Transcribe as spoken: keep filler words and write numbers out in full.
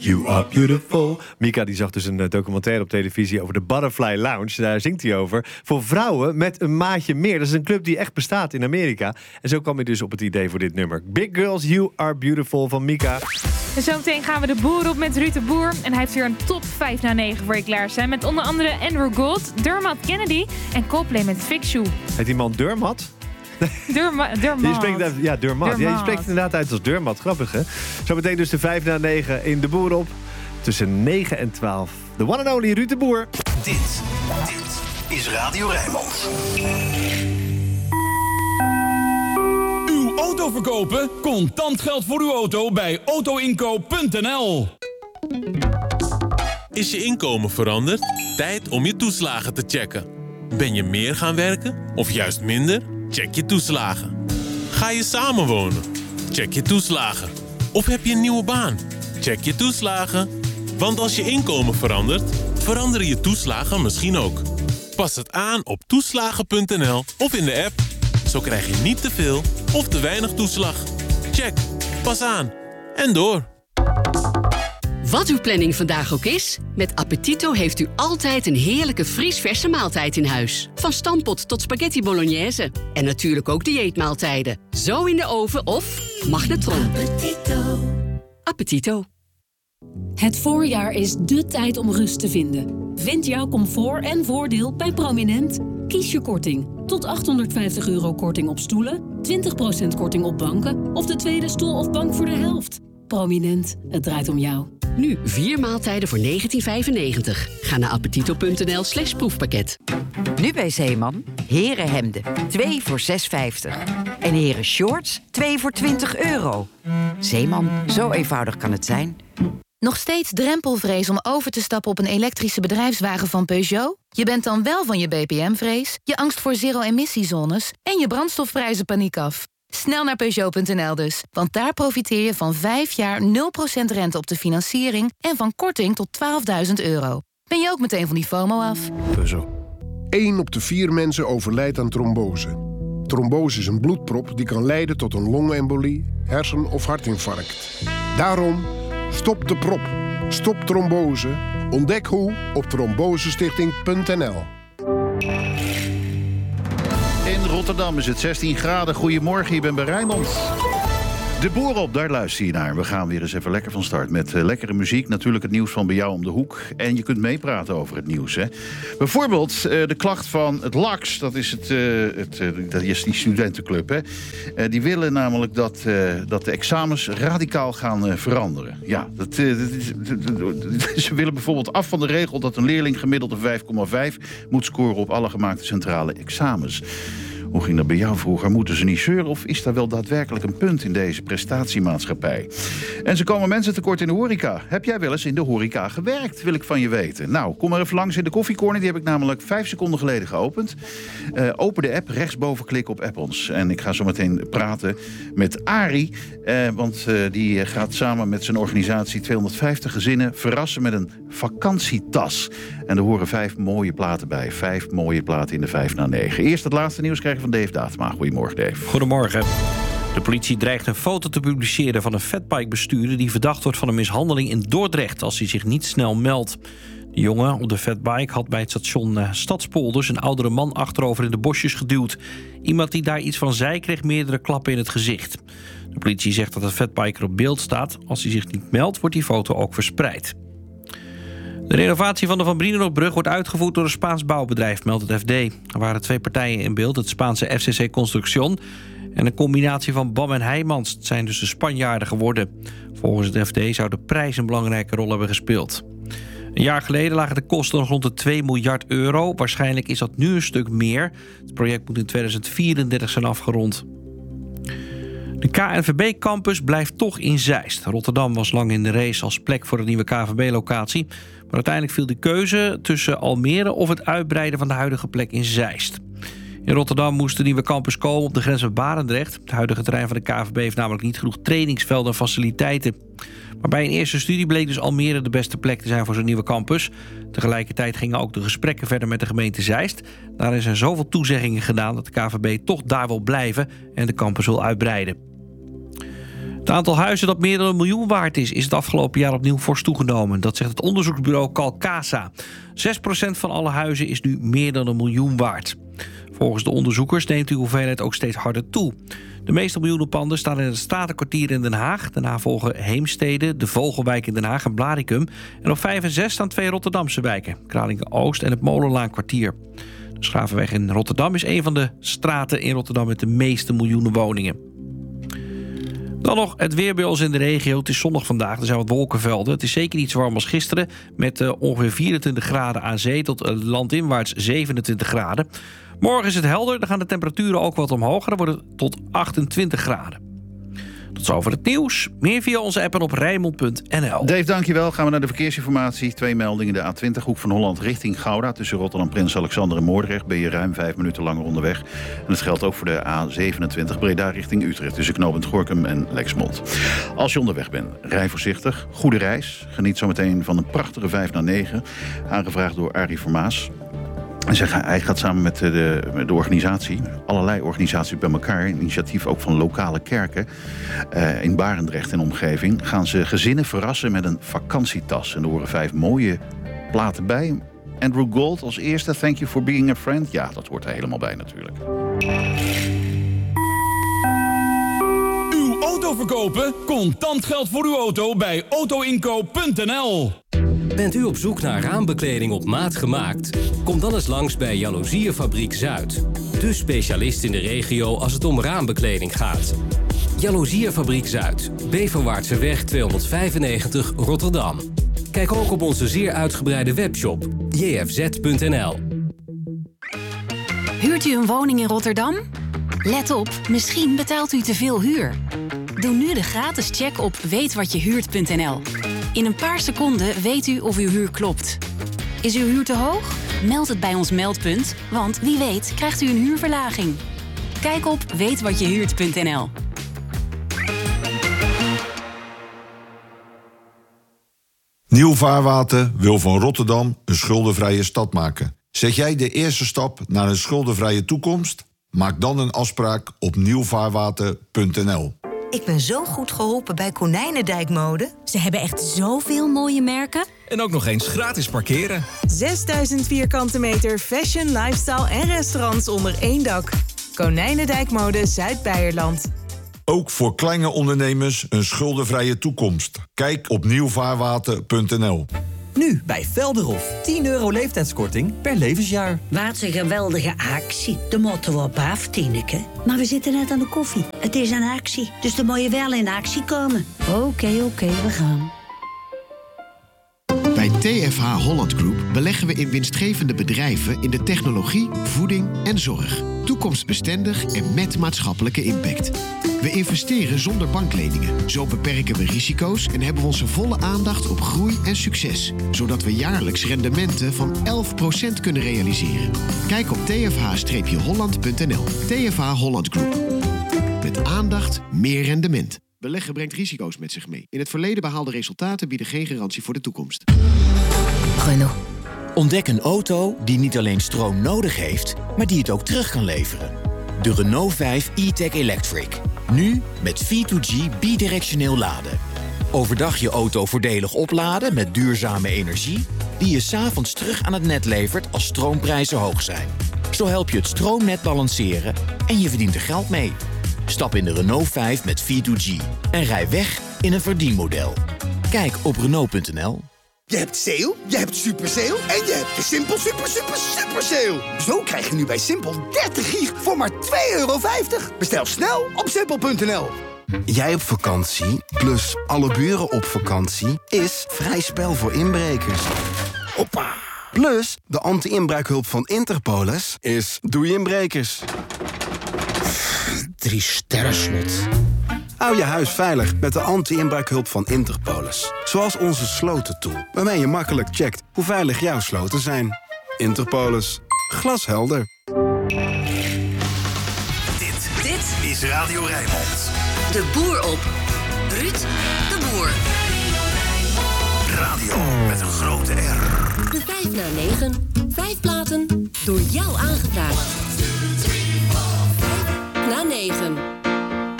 You are beautiful. Mika die zag dus een documentaire op televisie over de Butterfly Lounge. Daar zingt hij over. Voor vrouwen met een maatje meer. Dat is een club die echt bestaat in Amerika. En zo kwam hij dus op het idee voor dit nummer. Big Girls, You Are Beautiful van Mika. En zometeen gaan we de boer op met Ruud de Boer. En hij heeft weer een top vijf na negen voor je klaarstaan. Met onder andere Andrew Gold, Dermot Kennedy en Coldplay met Fix You. Heet die man Dermot? Derma, Dermot. Je spreekt, ja, Dermot. Ja, je spreekt inderdaad uit als Dermot. Grappig, hè? Zometeen dus de vijf na negen in de boer op. Tussen negen en twaalf. De one and only Ruud de Boer. Dit, dit is Radio Rijnmond. Uw auto verkopen? Contant geld voor uw auto bij autoinkoop punt n l. Is je inkomen veranderd? Tijd om je toeslagen te checken. Ben je meer gaan werken of juist minder? Check je toeslagen. Ga je samenwonen? Check je toeslagen. Of heb je een nieuwe baan? Check je toeslagen. Want als je inkomen verandert, veranderen je toeslagen misschien ook. Pas het aan op toeslagen punt n l of in de app. Zo krijg je niet te veel of te weinig toeslag. Check. Pas aan. En door. Wat uw planning vandaag ook is, met Appetito heeft u altijd een heerlijke vriesverse maaltijd in huis. Van stampot tot spaghetti bolognese. En natuurlijk ook dieetmaaltijden. Zo in de oven of magnetron. Appetito. Appetito. Het voorjaar is dé tijd om rust te vinden. Vind jouw comfort en voordeel bij Prominent. Kies je korting. Tot achthonderdvijftig euro korting op stoelen, twintig procent korting op banken of de tweede stoel of bank voor de helft. Prominent, het draait om jou. Nu vier maaltijden voor negentien vijfennegentig. Ga naar appetito punt n l slash proefpakket. Nu bij Zeeman, herenhemden, twee voor zes vijftig. En heren shorts, twee voor twintig euro. Zeeman, zo eenvoudig kan het zijn. Nog steeds drempelvrees om over te stappen op een elektrische bedrijfswagen van Peugeot? Je bent dan wel van je B P M-vrees, je angst voor zero-emissiezones en je brandstofprijzen paniek af. Snel naar Peugeot punt n l dus, want daar profiteer je van vijf jaar nul procent rente op de financiering en van korting tot twaalfduizend euro. Ben je ook meteen van die FOMO af? Peugeot. Eén op de vier mensen overlijdt aan trombose. Trombose is een bloedprop die kan leiden tot een longembolie, hersen- of hartinfarct. Daarom, stop de prop. Stop trombose. Ontdek hoe op trombosestichting punt n l. In Rotterdam is het zestien graden. Goedemorgen, je bent bij Rijnmond. De boer op, daar luister je naar. We gaan weer eens even lekker van start met uh, lekkere muziek. Natuurlijk het nieuws van bij jou om de hoek. En je kunt meepraten over het nieuws. Hè. Bijvoorbeeld uh, de klacht van het L A X. Dat is, het, uh, het, uh, dat is die studentenclub. Hè. Uh, die willen namelijk dat, uh, dat de examens radicaal gaan uh, veranderen. Ja, dat, uh, dat is, ze willen bijvoorbeeld af van de regel dat een leerling gemiddeld een vijf komma vijf moet scoren op alle gemaakte centrale examens. Hoe ging dat bij jou vroeger? Moeten ze niet zeuren of is daar wel daadwerkelijk een punt in deze prestatiemaatschappij? En ze komen mensen tekort in de horeca. Heb jij wel eens in de horeca gewerkt? Wil ik van je weten. Nou, kom maar even langs in de koffiecorner. Die heb ik namelijk vijf seconden geleden geopend. Uh, open de app, rechtsboven klik op app ons. En ik ga zo meteen praten met Arie. Uh, want uh, die gaat samen met zijn organisatie tweehonderdvijftig gezinnen verrassen met een vakantietas. En er horen vijf mooie platen bij. Vijf mooie platen in de vijf na negen. Eerst het laatste nieuws krijgen van Dave Datema. Goedemorgen, Dave. Goedemorgen. De politie dreigt een foto te publiceren van een fatbike-bestuurder die verdacht wordt van een mishandeling in Dordrecht als hij zich niet snel meldt. De jongen op de fatbike had bij het station uh, Stadspolders een oudere man achterover in de bosjes geduwd. Iemand die daar iets van zei kreeg meerdere klappen in het gezicht. De politie zegt dat de fatbiker op beeld staat. Als hij zich niet meldt, wordt die foto ook verspreid. De renovatie van de Van Brienenoordbrug wordt uitgevoerd door een Spaans bouwbedrijf, meldt het F D. Er waren twee partijen in beeld, het Spaanse F C C Construcción en een combinatie van B A M en Heijmans. Het zijn dus de Spanjaarden geworden. Volgens het F D zou de prijs een belangrijke rol hebben gespeeld. Een jaar geleden lagen de kosten nog rond de twee miljard euro. Waarschijnlijk is dat nu een stuk meer. Het project moet in tweeduizend vierendertig zijn afgerond. De K N V B-campus blijft toch in Zeist. Rotterdam was lang in de race als plek voor een nieuwe K N V B-locatie. Maar uiteindelijk viel de keuze tussen Almere of het uitbreiden van de huidige plek in Zeist. In Rotterdam moest de nieuwe campus komen op de grens met Barendrecht. Het huidige terrein van de K N V B heeft namelijk niet genoeg trainingsvelden en faciliteiten. Maar bij een eerste studie bleek dus Almere de beste plek te zijn voor zo'n nieuwe campus. Tegelijkertijd gingen ook de gesprekken verder met de gemeente Zeist. Daarin zijn zoveel toezeggingen gedaan dat de K N V B toch daar wil blijven en de campus wil uitbreiden. Het aantal huizen dat meer dan een miljoen waard is... is het afgelopen jaar opnieuw fors toegenomen. Dat zegt het onderzoeksbureau Calcasa. zes procent van alle huizen is nu meer dan een miljoen waard. Volgens de onderzoekers neemt die hoeveelheid ook steeds harder toe. De meeste miljoenenpanden staan in het Statenkwartier in Den Haag. Daarna volgen Heemstede, de Vogelwijk in Den Haag en Blaricum. En op vijf en zes staan twee Rotterdamse wijken. Kralingen-Oost en het Molenlaankwartier. De Schavenweg in Rotterdam is een van de straten in Rotterdam... met de meeste miljoenen woningen. Dan nog het weer bij ons in de regio. Het is zonnig vandaag, er zijn wat wolkenvelden. Het is zeker niet zo warm als gisteren... met uh, ongeveer vierentwintig graden aan zee tot uh, landinwaarts zevenentwintig graden. Morgen is het helder, dan gaan de temperaturen ook wat omhoog... en dan wordt het tot achtentwintig graden. Tot zover het nieuws. Meer via onze app en op Rijnmond punt n l. Dave, dankjewel. Gaan we naar de verkeersinformatie. Twee meldingen. De A twintig, hoek van Holland richting Gouda. Tussen Rotterdam, Prins Alexander en Moordrecht... ben je ruim vijf minuten langer onderweg. En dat geldt ook voor de A zevenentwintig, Breda richting Utrecht... tussen knooppunt Gorinchem en Lexmond. Als je onderweg bent, rij voorzichtig. Goede reis. Geniet zometeen van een prachtige vijf na negen. Aangevraagd door Arie Vermaas. En zeg, hij gaat samen met de, de organisatie, allerlei organisaties bij elkaar... een initiatief ook van lokale kerken uh, in Barendrecht en omgeving... gaan ze gezinnen verrassen met een vakantietas. En er horen vijf mooie platen bij. Andrew Gold als eerste, Thank You for Being a Friend. Ja, dat hoort er helemaal bij natuurlijk. Uw auto verkopen? Contant geld voor uw auto bij auto inkoop punt n l. Bent u op zoek naar raambekleding op maat gemaakt? Kom dan eens langs bij Jaloezierfabriek Zuid. De specialist in de regio als het om raambekleding gaat. Jaloezierfabriek Zuid, Beverwaartseweg tweehonderdvijfennegentig Rotterdam. Kijk ook op onze zeer uitgebreide webshop j f z punt n l. Huurt u een woning in Rotterdam? Let op, misschien betaalt u te veel huur. Doe nu de gratis check op weet wat je huurt punt n l. In een paar seconden weet u of uw huur klopt. Is uw huur te hoog? Meld het bij ons meldpunt, want wie weet krijgt u een huurverlaging. Kijk op weet wat je huurt punt n l. Nieuw Vaarwater wil van Rotterdam een schuldenvrije stad maken. Zet jij de eerste stap naar een schuldenvrije toekomst? Maak dan een afspraak op nieuw vaarwater punt n l. Ik ben zo goed geholpen bij Konijnendijkmode. Ze hebben echt zoveel mooie merken. En ook nog eens gratis parkeren. zesduizend vierkante meter fashion, lifestyle en restaurants onder één dak. Konijnendijkmode Zuid-Beierland. Ook voor kleine ondernemers een schuldenvrije toekomst. Kijk op nieuw vaarwater punt n l. Nu bij Velderhof. tien euro leeftijdskorting per levensjaar. Wat een geweldige actie. De moeten we op af, Tineke. Maar we zitten net aan de koffie. Het is een actie, dus dan moet je wel in actie komen. Oké, okay, oké, okay, we gaan. Bij T F H Holland Group beleggen we in winstgevende bedrijven... in de technologie, voeding en zorg. Toekomstbestendig en met maatschappelijke impact. We investeren zonder bankleningen. Zo beperken we risico's en hebben we onze volle aandacht op groei en succes. Zodat we jaarlijks rendementen van elf procent kunnen realiseren. Kijk op t f h holland punt n l. T F H Holland Group. Met aandacht meer rendement. Beleggen brengt risico's met zich mee. In het verleden behaalde resultaten bieden geen garantie voor de toekomst. Renault. Ontdek een auto die niet alleen stroom nodig heeft, maar die het ook terug kan leveren. De Renault vijf e-tech Electric. Nu met V twee G bidirectioneel laden. Overdag je auto voordelig opladen met duurzame energie... die je 's avonds terug aan het net levert als stroomprijzen hoog zijn. Zo help je het stroomnet balanceren en je verdient er geld mee. Stap in de Renault vijf met V twee G en rij weg in een verdienmodel. Kijk op Renault punt n l. Je hebt sale, je hebt super sale en je hebt de Simpel super super super sale. Zo krijg je nu bij Simpel dertig gig voor maar twee euro vijftig. Bestel snel op simpel punt n l. Jij op vakantie, plus alle buren op vakantie... is vrij spel voor inbrekers. Hoppa! Plus, de anti-inbraakhulp van Interpolis is doei inbrekers. Drie sterren slot. Hou je huis veilig met de anti-inbraakhulp van Interpolis. Zoals onze slotentool, waarmee je makkelijk checkt hoe veilig jouw sloten zijn. Interpolis. Glashelder. Dit, dit is Radio Rijnmond. De boer op. Ruud de Boer. Radio met een grote R. De vijf na negen. Vijf platen door jou aangevraagd. Na negen.